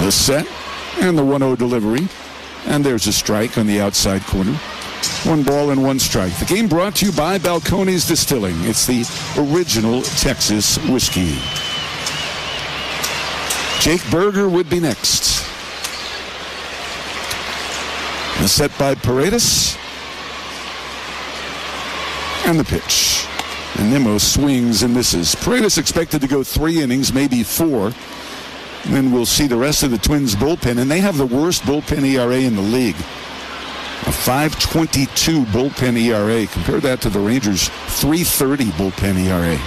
The set and the 1-0 delivery. And there's a strike on the outside corner. 1 ball and 1 strike. The game brought to you by Balcones Distilling. It's the original Texas whiskey. Jake Berger would be next. The set by Paredes. And the pitch. And Nimmo swings and misses. Paredes expected to go 3 innings, maybe 4. And then we'll see the rest of the Twins bullpen. And they have the worst bullpen ERA in the league. A 5.22 bullpen ERA. Compare that to the Rangers' 3.30 bullpen ERA.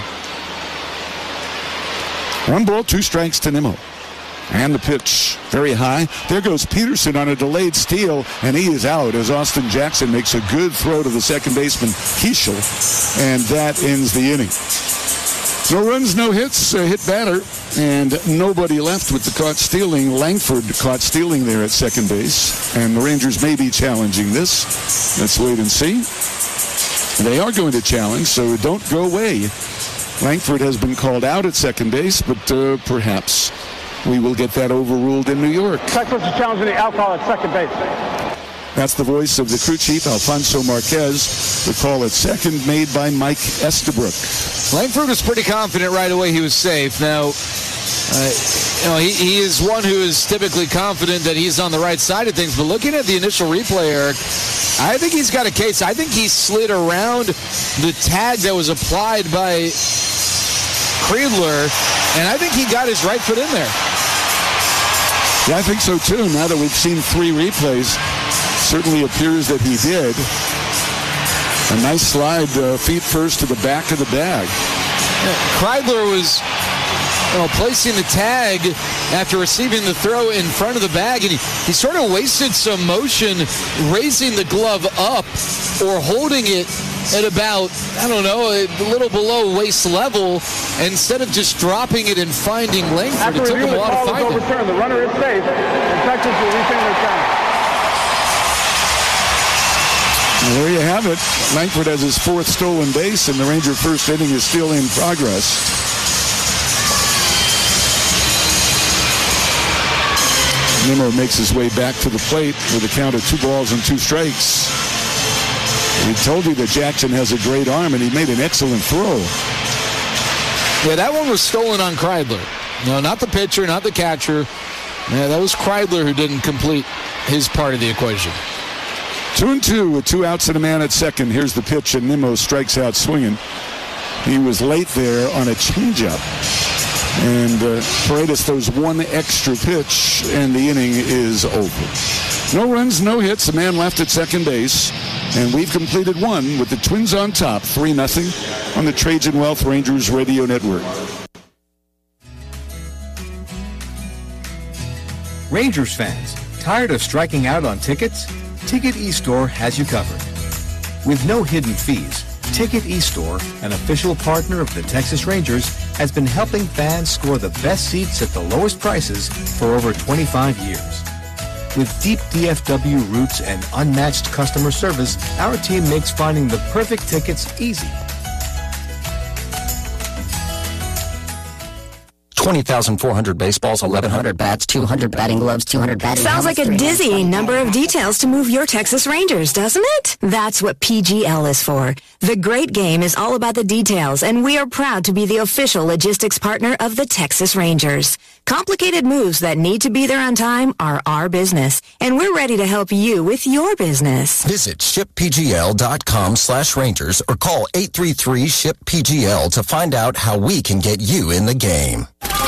1 ball, 2 strikes to Nimmo. And the pitch, very high. There goes Peterson on a delayed steal, and he is out as Austin Jackson makes a good throw to the second baseman, Keishel, and that ends the inning. No runs, no hits, a hit batter, and nobody left with the caught stealing. Langford caught stealing there at second base, and the Rangers may be challenging this. Let's wait and see. They are going to challenge, so don't go away. Langford has been called out at second base, but perhaps we will get that overruled in New York. Texas is challenging the alcohol at second base. That's the voice of the crew chief, Alfonso Marquez. The call at second made by Mike Estabrook. Langford was pretty confident right away he was safe. Now, he is one who is typically confident that he's on the right side of things. But looking at the initial replay, Eric, I think he's got a case. I think he slid around the tag that was applied by Kreidler, and I think he got his right foot in there. Yeah, I think so too. Now that we've seen 3 replays, certainly appears that he did. A nice slide, feet first to the back of the bag. Kreidler was placing the tag after receiving the throw in front of the bag, and he sort of wasted some motion raising the glove up or holding it at about, a little below waist level, instead of just dropping it and finding Langford. It took him a while to find it. The runner is safe, and Texas will retain their challenge. Well, there you have it. Langford has his 4th stolen base, and the Ranger first inning is still in progress. Nimmo makes his way back to the plate with a count of 2 balls and 2 strikes. We told you that Jackson has a great arm, and he made an excellent throw. Yeah, that one was stolen on Kreidler. No, not the pitcher, not the catcher. Yeah, that was Kreidler who didn't complete his part of the equation. 2-2 with 2 outs and a man at second. Here's the pitch, and Nimmo strikes out swinging. He was late there on a changeup. And Paredes throws 1 extra pitch, and the inning is over. No runs, no hits, a man left at second base. And we've completed 1 with the Twins on top, 3-0 on the Trajan Wealth Rangers Radio Network. Rangers fans, tired of striking out on tickets? Ticket eStore has you covered. With no hidden fees, Ticket eStore, an official partner of the Texas Rangers, has been helping fans score the best seats at the lowest prices for over 25 years. With deep DFW roots and unmatched customer service, our team makes finding the perfect tickets easy. 20,400 baseballs, 1,100 bats, 200 batting gloves, 200 batting Sounds like a dizzying number of details to move your Texas Rangers, doesn't it? That's what PGL is for. The great game is all about the details, and we are proud to be the official logistics partner of the Texas Rangers. Complicated moves that need to be there on time are our business, and we're ready to help you with your business. Visit shippgl.com/Rangers or call 833-SHIP-PGL to find out how we can get you in the game.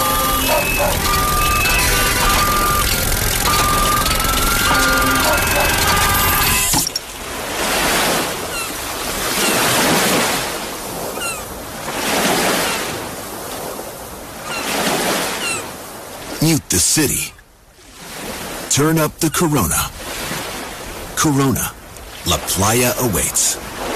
Mute the city. Turn up the Corona. Corona. La Playa awaits.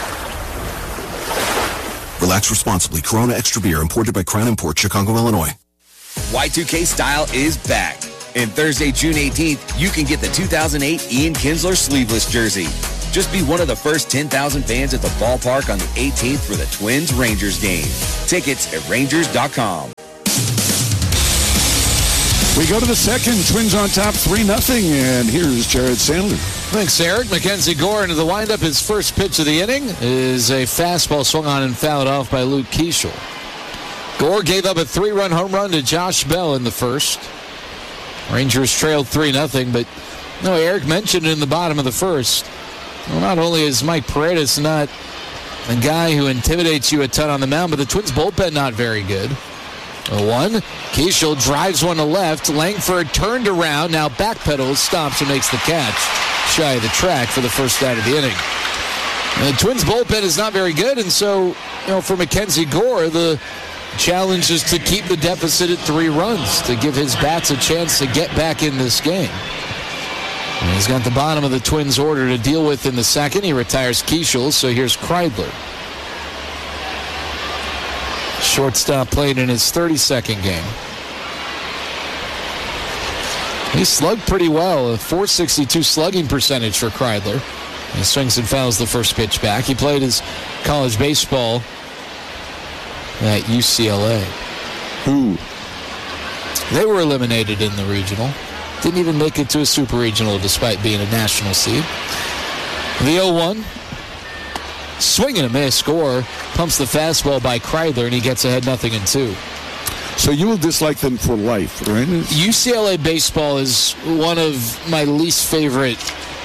Relax responsibly. Corona Extra Beer, imported by Crown Import, Chicago, Illinois. Y2K Style is back. And Thursday, June 18th, you can get the 2008 Ian Kinsler sleeveless jersey. Just be one of the first 10,000 fans at the ballpark on the 18th for the Twins-Rangers game. Tickets at Rangers.com. We go to the second. Twins on top 3-0. And here's Jared Sandler. Thanks, Eric. Mackenzie Gore into the windup. His first pitch of the inning is a fastball swung on and fouled off by Luke Keeschel. Gore gave up a 3-run home run to Josh Bell in the first. Rangers trailed 3-0, but no, Eric mentioned in the bottom of the first. Well, not only is Mike Paredes not a guy who intimidates you a ton on the mound, but the Twins bullpen not very good. 1. Keeschel drives one to left. Langford turned around, now backpedals, stops and makes the catch. Shy of the track for the first out of the inning. And the Twins bullpen is not very good, and so, for Mackenzie Gore, the challenge is to keep the deficit at 3 runs, to give his bats a chance to get back in this game. And he's got the bottom of the Twins order to deal with in the second. He retires Keeschel, so here's Kreidler. Shortstop played in his 32nd game. He slugged pretty well, a .462 slugging percentage for Kreidler. He swings and fouls the first pitch back. He played his college baseball at UCLA. Who? They were eliminated in the regional. Didn't even make it to a super regional despite being a national seed. The 0-1. Swing and a miss. Gore pumps the fastball by Kreidler, and he gets ahead 0-2. So you will dislike them for life, right? UCLA baseball is one of my least favorite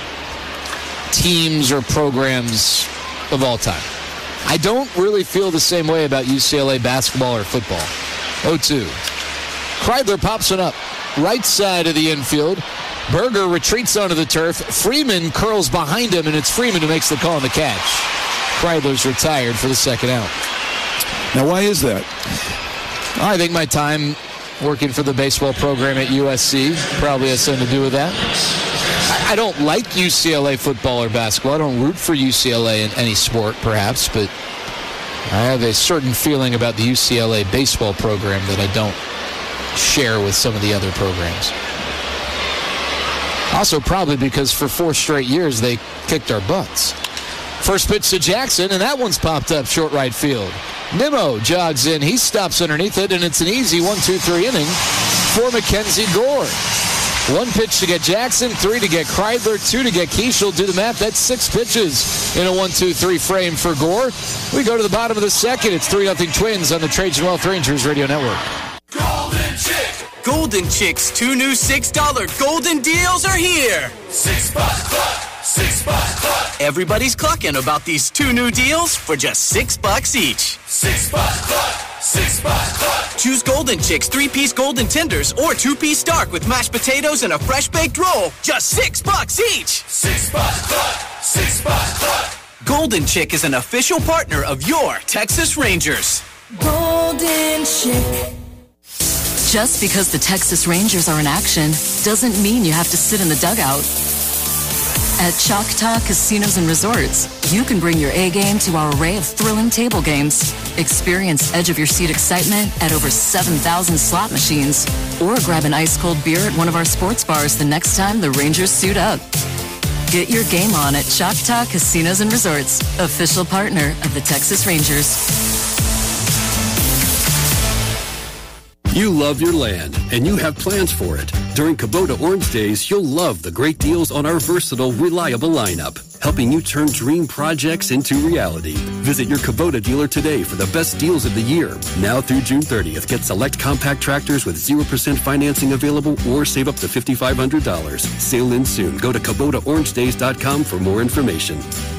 teams or programs of all time. I don't really feel the same way about UCLA basketball or football. 0-2. Kreidler pops one up. Right side of the infield. Berger retreats onto the turf. Freeman curls behind him, and it's Freeman who makes the call on the catch. Kreidler's retired for the second out. Now, why is that? I think my time working for the baseball program at USC probably has something to do with that. I don't like UCLA football or basketball. I don't root for UCLA in any sport, perhaps, but I have a certain feeling about the UCLA baseball program that I don't share with some of the other programs. Also, probably because for 4 straight years they kicked our butts. First pitch to Jackson, and that one's popped up short right field. Nimmo jogs in. He stops underneath it, and it's an easy 1-2-3 inning for Mackenzie Gore. 1 pitch to get Jackson, 3 to get Kreidler, 2 to get Keeschel. Do the math, that's 6 pitches in a 1-2-3 frame for Gore. We go to the bottom of the second. It's 3-0 Twins on the Trajan Wealth Rangers Radio Network. Golden Chick. Golden Chick's 2 new $6 golden deals are here. $6 club. $6 club. Everybody's clucking about these 2 new deals for just $6 each. $6 club. $6 club. Choose Golden Chick's 3-piece golden tenders or 2-piece dark with mashed potatoes and a fresh baked roll. Just $6 each. $6 club. $6 club. Golden Chick is an official partner of your Texas Rangers. Golden Chick. Just because the Texas Rangers are in action doesn't mean you have to sit in the dugout. At Choctaw Casinos and Resorts, you can bring your A game to our array of thrilling table games. Experience edge-of-your-seat excitement at over 7,000 slot machines. Or grab an ice-cold beer at one of our sports bars the next time the Rangers suit up. Get your game on at Choctaw Casinos and Resorts, official partner of the Texas Rangers. You love your land, and you have plans for it. During Kubota Orange Days, you'll love the great deals on our versatile, reliable lineup, helping you turn dream projects into reality. Visit your Kubota dealer today for the best deals of the year. Now through June 30th, get select compact tractors with 0% financing available or save up to $5,500. Sale ends soon. Go to KubotaOrangeDays.com for more information.